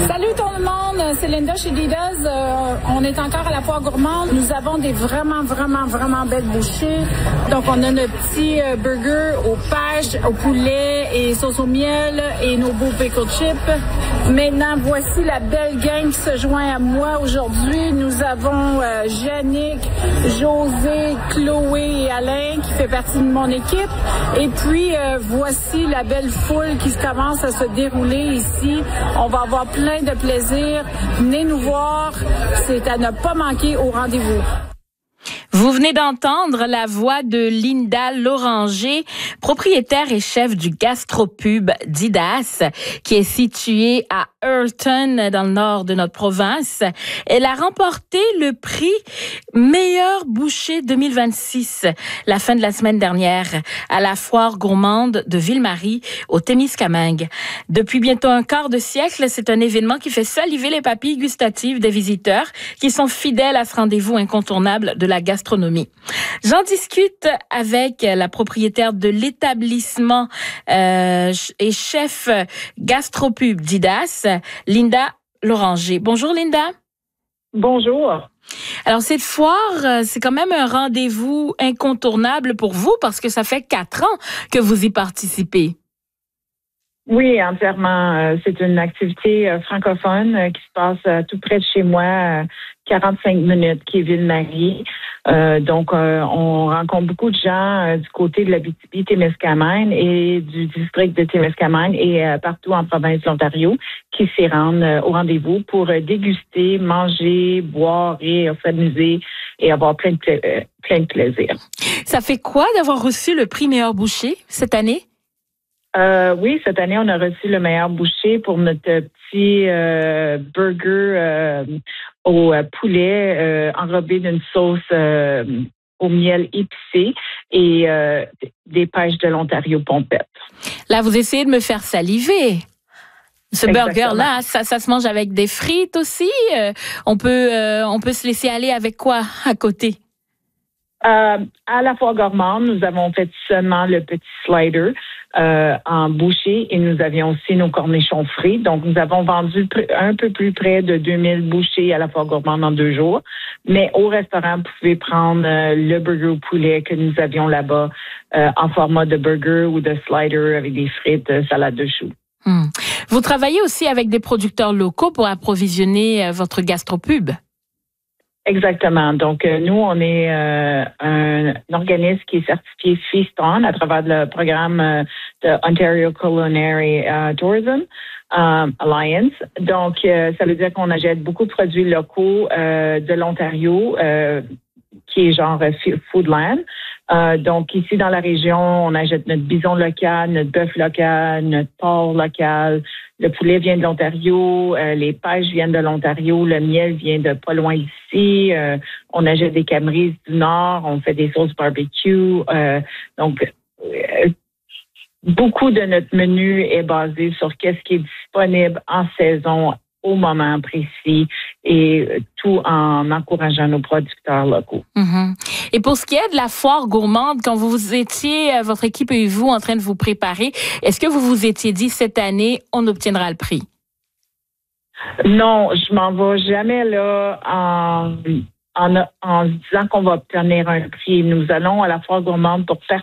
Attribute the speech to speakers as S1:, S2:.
S1: Salut tout le monde, c'est Linda chez Dida's. On est encore à la foire gourmande. Nous avons des vraiment belles bouchées. Donc on a notre petit burger aux pêches, au poulet et sauce au miel et nos beaux pickle chips. Maintenant, voici la belle gang qui se joint à moi aujourd'hui. Nous avons Yannick, José, Chloé et Alain qui fait partie de mon équipe. Et puis voici la belle foule qui commence à se dérouler ici. On va avoir plein de plaisir. Venez nous voir. C'est à ne pas manquer au rendez-vous.
S2: Vous venez d'entendre la voix de Linda Loranger, propriétaire et chef du gastropub Dida's, qui est situé à Earlton, dans le nord de notre province. Elle a remporté le prix Meilleur boucher 2026, la fin de la semaine dernière, à la foire gourmande de Ville-Marie, au Témiscamingue. Depuis bientôt un quart de siècle, c'est un événement qui fait saliver les papilles gustatives des visiteurs qui sont fidèles à ce rendez-vous incontournable de la gastronomie. J'en discute avec la propriétaire de l'établissement et chef gastropub Dida's, Linda Loranger. Bonjour Linda.
S3: Bonjour.
S2: Alors cette foire, c'est quand même un rendez-vous incontournable pour vous parce que ça fait 4 ans que vous y participez.
S3: Oui, entièrement. C'est une activité francophone qui se passe tout près de chez moi, 45 minutes, qui est Ville-Marie. Donc, on rencontre beaucoup de gens du côté de l'Abitibi-Témiscamingue et du district de Témiscamingue et partout en province de l'Ontario qui s'y rendent au rendez-vous pour déguster, manger, boire, rire, s'amuser et avoir plein de plaisir.
S2: Ça fait quoi d'avoir reçu le prix Meilleur boucher cette année?
S3: Oui, cette année, on a reçu le meilleur boucher pour notre petit burger au poulet enrobé d'une sauce au miel épicé et des pêches de l'Ontario pompettes.
S2: Là, vous essayez de me faire saliver. Ce burger-là, ça se mange avec des frites aussi. On peut se laisser aller avec quoi à côté?
S3: À la foire gourmande, nous avons fait seulement le petit slider en bouchée et nous avions aussi nos cornichons frits. Donc, nous avons vendu un peu plus près de 2000 bouchées à la foire gourmande en 2 jours. Mais au restaurant, vous pouvez prendre le burger au poulet que nous avions là-bas en format de burger ou de slider avec des frites, salade de choux.
S2: Vous travaillez aussi avec des producteurs locaux pour approvisionner votre gastropub.
S3: Exactement. Donc, nous, on est un organisme qui est certifié Feast On à travers le programme de Ontario Culinary Tourism Alliance. Donc, ça veut dire qu'on achète beaucoup de produits locaux de l'Ontario, qui est genre Foodland. Donc, ici, dans la région, on achète notre bison local, notre bœuf local, notre porc local. Le poulet vient de l'Ontario, les pêches viennent de l'Ontario, le miel vient de pas loin d'ici. On achète des camerises du Nord, on fait des sauces barbecue. Donc, beaucoup de notre menu est basé sur qu'est-ce qui est disponible en saison au moment précis et tout en encourageant nos producteurs locaux.
S2: Et pour ce qui est de la foire gourmande, quand vous étiez, votre équipe et vous, en train de vous préparer, est-ce que vous vous étiez dit cette année, on obtiendra le prix?
S3: Non, je m'en vais jamais là en se disant qu'on va obtenir un prix. Nous allons à la foire gourmande pour faire